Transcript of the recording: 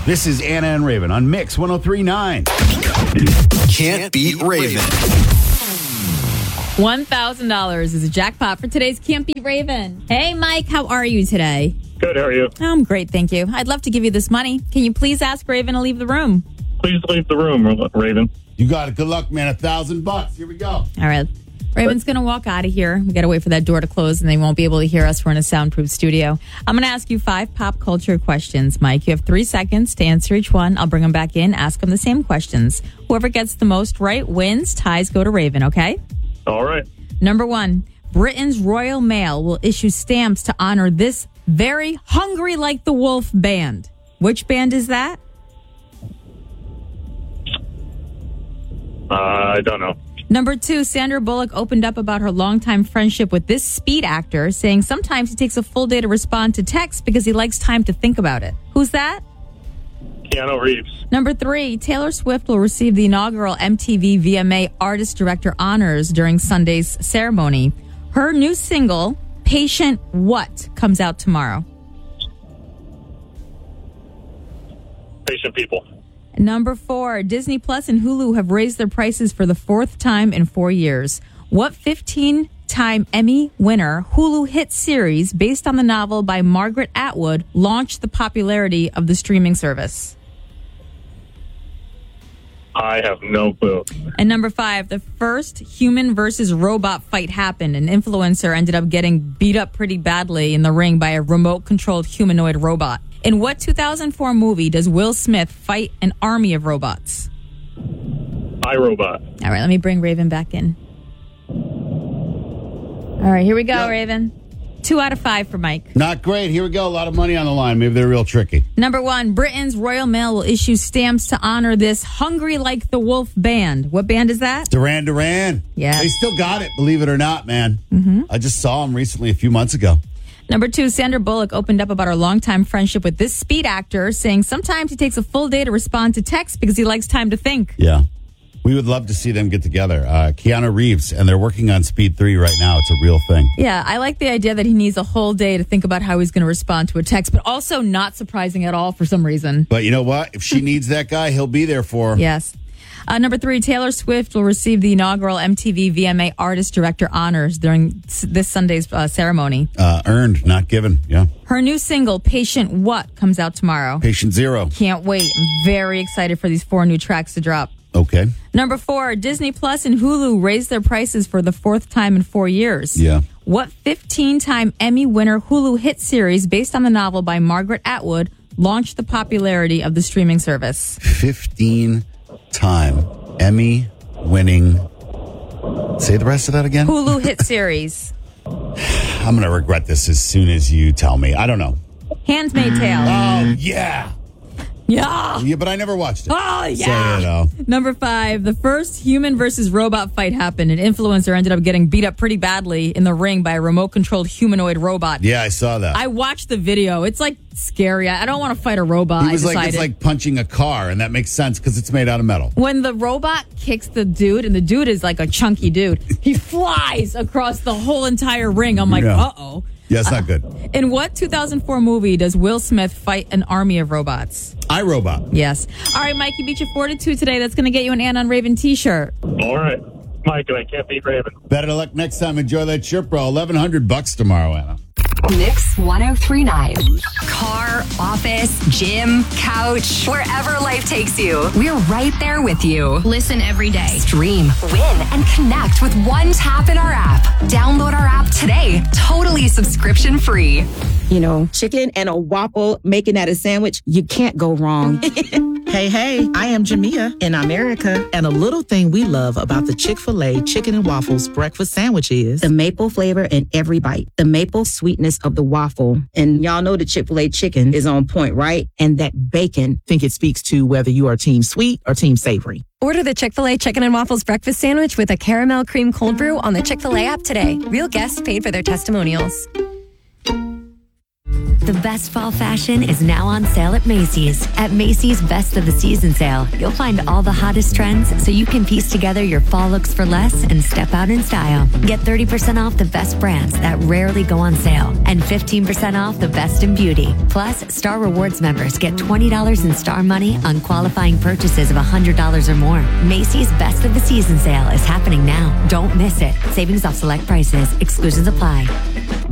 This is Anna and Raven on Mix 103.9. Can't beat Raven. $1,000 is a jackpot for today's Can't Beat Raven. Hey, Mike, how are you today? Good, how are you? I'm great, thank you. I'd love to give you this money. Can you please ask Raven to leave the room? Please leave the room, Raven. You got it. Good luck, man. $1,000. Here we go. All right. Raven's going to walk out of here. We got to wait for that door to close, and they won't be able to hear us. We're in a soundproof studio. I'm going to ask you 5 pop culture questions, Mike. You have 3 seconds to answer each one. I'll bring them back in, ask them the same questions. Whoever gets the most right wins. Ties go to Raven, okay? All right. Number 1, Britain's Royal Mail will issue stamps to honor this very Hungry Like the Wolf band. Which band is that? I don't know. Number 2, Sandra Bullock opened up about her longtime friendship with this Speed actor, saying sometimes he takes a full day to respond to texts because he likes time to think about it. Who's that? Keanu Reeves. Number 3, Taylor Swift will receive the inaugural MTV VMA Artist Director Honors during Sunday's ceremony. Her new single, Patient What, comes out tomorrow. Patient People. Number 4, Disney Plus and Hulu have raised their prices for the 4th time in 4 years. What 15-time Emmy winner Hulu hit series based on the novel by Margaret Atwood launched the popularity of the streaming service? I have no clue. And number 5, the first human versus robot fight happened. An influencer ended up getting beat up pretty badly in the ring by a remote-controlled humanoid robot. In what 2004 movie does Will Smith fight an army of robots? iRobot. All right, let me bring Raven back in. All right, here we go, Raven. 2 out of 5 for Mike. Not great. Here we go. A lot of money on the line. Maybe they're real tricky. Number 1, Britain's Royal Mail will issue stamps to honor this Hungry Like the Wolf band. What band is that? Duran Duran. Yeah. They still got it, believe it or not, man. Mm-hmm. I just saw them recently a few months ago. Number 2, Sandra Bullock opened up about her longtime friendship with this Speed actor, saying sometimes he takes a full day to respond to texts because he likes time to think. Yeah. We would love to see them get together. Keanu Reeves, and they're working on Speed 3 right now. It's a real thing. Yeah, I like the idea that he needs a whole day to think about how he's going to respond to a text, but also not surprising at all for some reason. But you know what? If she needs that guy, he'll be there for her. Yes. Number 3, Taylor Swift will receive the inaugural MTV VMA Artist Director Honors during this Sunday's ceremony. Earned, not given. Yeah. Her new single, Patient What, comes out tomorrow. Patient Zero. Can't wait. I'm very excited for these 4 new tracks to drop. Okay. Number 4, Disney Plus and Hulu raised their prices for the 4th time in 4 years. Yeah. What 15-time Emmy winner Hulu hit series based on the novel by Margaret Atwood launched the popularity of the streaming service? 15-time Emmy-winning. Say the rest of that again. Hulu hit series. I'm going to regret this as soon as you tell me. I don't know. Handmaid's Tale. Oh, yeah. Yeah. Yeah, but I never watched it. Oh, yeah. So, Number 5, the first human versus robot fight happened. An influencer ended up getting beat up pretty badly in the ring by a remote-controlled humanoid robot. Yeah, I saw that. I watched the video. It's like scary. I don't want to fight a robot. He was like, it's like punching a car, and that makes sense because it's made out of metal. When the robot kicks the dude, and the dude is like a chunky dude, he flies across the whole entire ring. I'm like, uh-oh. Yeah, it's not good. In what 2004 movie does Will Smith fight an army of robots? iRobot. Yes. All right, Mike, you beat your 4-2 today. That's going to get you an Anna and Raven t-shirt. All right. Mike, and I can't beat Raven. Better luck next time. Enjoy that shirt, bro. $1,100 tomorrow, Anna. Mix 103.9. Car, office, gym, couch, wherever life takes you. We're right there with you. Listen every day. Stream, win, and connect with one tap in our app. Download our app today. Totally subscription free. You know, chicken and a waffle, making that a sandwich, you can't go wrong. Hey, I am Jamia in America. And a little thing we love about the Chick-fil-A Chicken and Waffles breakfast sandwich is the maple flavor in every bite, the maple sweetness of the waffle. And y'all know the Chick-fil-A chicken is on point, right? And that bacon. I think it speaks to whether you are team sweet or team savory. Order the Chick-fil-A Chicken and Waffles breakfast sandwich with a caramel cream cold brew on the Chick-fil-A app today. Real guests paid for their testimonials. The best fall fashion is now on sale at Macy's. At Macy's Best of the Season sale, you'll find all the hottest trends so you can piece together your fall looks for less and step out in style. Get 30% off the best brands that rarely go on sale and 15% off the best in beauty. Plus, Star Rewards members get $20 in Star Money on qualifying purchases of $100 or more. Macy's Best of the Season sale is happening now. Don't miss it. Savings off select prices. Exclusions apply.